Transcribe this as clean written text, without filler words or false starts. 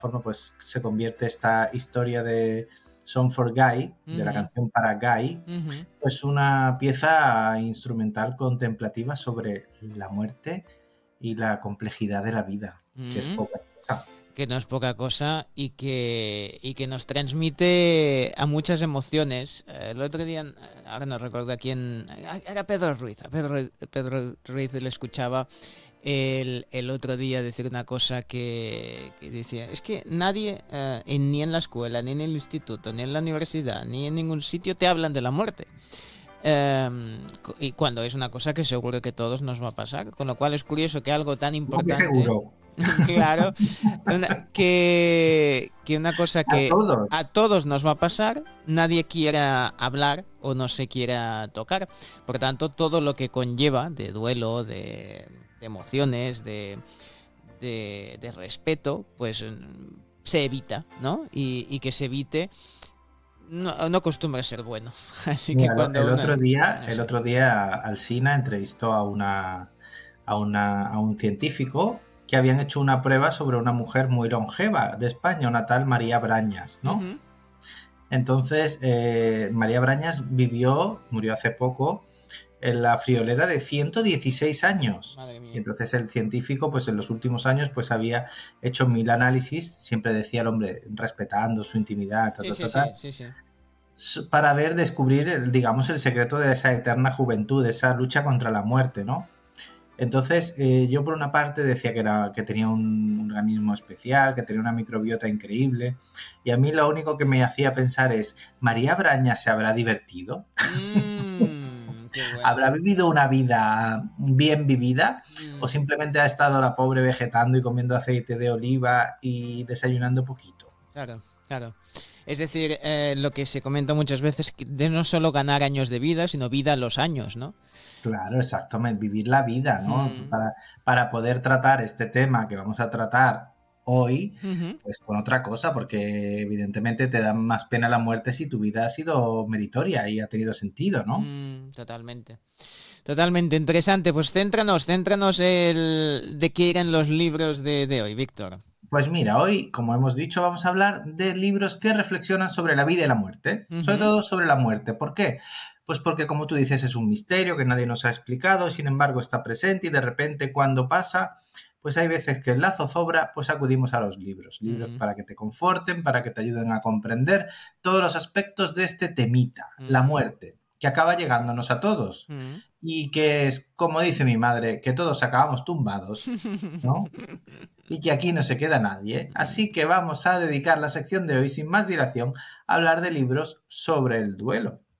forma pues se convierte esta historia de Song for Guy, de la canción para Guy, pues una pieza instrumental contemplativa sobre la muerte y la complejidad de la vida, que es poca cosa. Que no es poca cosa y que nos transmite a muchas emociones. El otro día, ahora no recuerdo a quién, era Pedro Ruiz. A Pedro Ruiz le escuchaba el otro día decir una cosa que decía, es que nadie, ni en la escuela, ni en el instituto, ni en la universidad, ni en ningún sitio te hablan de la muerte. Y cuando es una cosa que seguro que todos nos va a pasar, con lo cual es curioso que algo tan importante, seguro. claro, que una cosa que a todos nos va a pasar, nadie quiera hablar o no se quiera tocar. Por tanto, todo lo que conlleva de duelo, de emociones, de respeto, pues se evita, ¿no? Y que se evite no acostumbra ser bueno. Así que cuando el otro día Alsina entrevistó a un científico que habían hecho una prueba sobre una mujer muy longeva de España, una tal María Brañas, ¿no? Entonces, María Brañas murió hace poco, en la friolera de 116 años. Y entonces el científico, pues en los últimos años, pues había hecho 1000 análisis, siempre decía el hombre, respetando su intimidad, para descubrir, digamos, el secreto de esa eterna juventud, de esa lucha contra la muerte, ¿no? Entonces, yo por una parte decía que tenía un organismo especial, que tenía una microbiota increíble, y a mí lo único que me hacía pensar es, ¿María Brañas se habrá divertido? Bueno. ¿Habrá vivido una vida bien vivida? ¿O simplemente ha estado la pobre vegetando y comiendo aceite de oliva y desayunando poquito? Claro, claro. Es decir, lo que se comenta muchas veces, de no solo ganar años de vida, sino vida a los años, ¿no? Claro, exactamente, vivir la vida, ¿no? Para poder tratar este tema que vamos a tratar hoy, pues con otra cosa, porque evidentemente te da más pena la muerte si tu vida ha sido meritoria y ha tenido sentido, ¿no? Totalmente. Totalmente interesante. Pues céntranos de qué eran los libros de hoy, Víctor. Pues mira, hoy, como hemos dicho, vamos a hablar de libros que reflexionan sobre la vida y la muerte, sobre todo sobre la muerte. ¿Por qué? Pues porque, como tú dices, es un misterio que nadie nos ha explicado, sin embargo está presente y de repente cuando pasa, pues hay veces que el lazo sobra, pues acudimos a los libros para que te conforten, para que te ayuden a comprender todos los aspectos de este temita, la muerte, que acaba llegándonos a todos y que es, como dice mi madre, que todos acabamos tumbados, ¿no? Y que aquí no se queda nadie. Así que vamos a dedicar la sección de hoy, sin más dilación, a hablar de libros sobre el duelo.